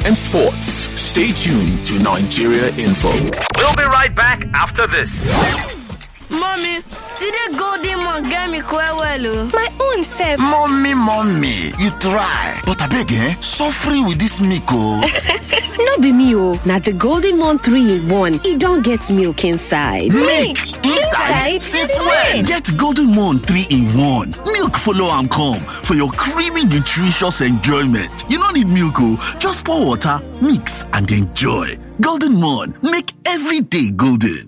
and sports. Stay tuned to Nigeria Info. We'll be right back after this. Mommy, today Golden Mon get me quite well. My own self. Mommy, you try. But I beg, suffering with this milk, No be me, Now the Golden Mon 3-in-1, it don't get milk inside. Milk inside? Since when? Get Golden Mon 3-in-1. Milk follow and come for your creamy, nutritious enjoyment. You don't need milk, just pour water, mix, and enjoy. Golden Mon, make every day golden.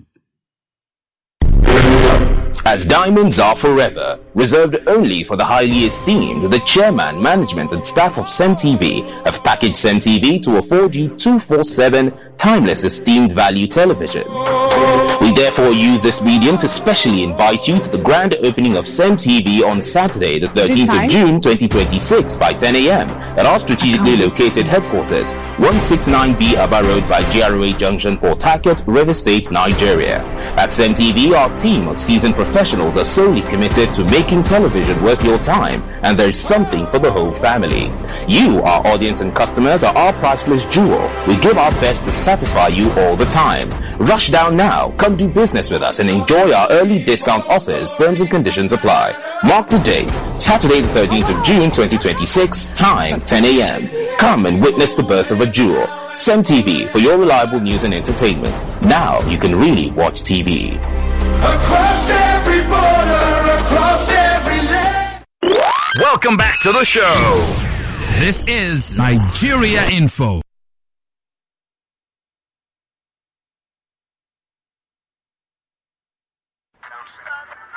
As diamonds are forever, reserved only for the highly esteemed, the chairman, management and staff of CenTV have packaged CenTV to afford you 247 timeless esteemed value television. We therefore use this medium to specially invite you to the grand opening of CenTV on Saturday, the 13th of June 2026 by 10 a.m. at our strategically located headquarters, 169B Aba Road by GROA Junction, Port Harcourt, River State, Nigeria. At CenTV, our team of seasoned professionals are solely committed to making television worth your time, and there is something for the whole family. You, our audience and customers, are our priceless jewel. We give our best to satisfy you all the time. Rush down now, come do business with us and enjoy our early discount offers. Terms and conditions apply. Mark the date, Saturday the 13th of June 2026, time 10 a.m. Come and witness the birth of a jewel. CenTV for your reliable news and entertainment. Now you can really watch TV. Across every border, across every land. Welcome back to the show. This is Nigeria Info.